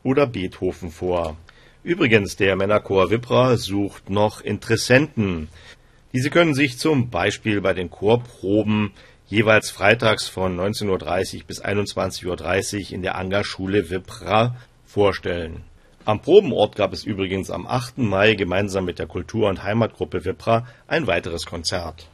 oder Beethoven vor. Übrigens, der Männerchor Wippra sucht noch Interessenten. Diese können sich zum Beispiel bei den Chorproben jeweils freitags von 19:30 Uhr bis 21:30 Uhr in der Angerschule Wippra vorstellen. Am Probenort gab es übrigens am 8. Mai gemeinsam mit der Kultur- und Heimatgruppe Wippra ein weiteres Konzert.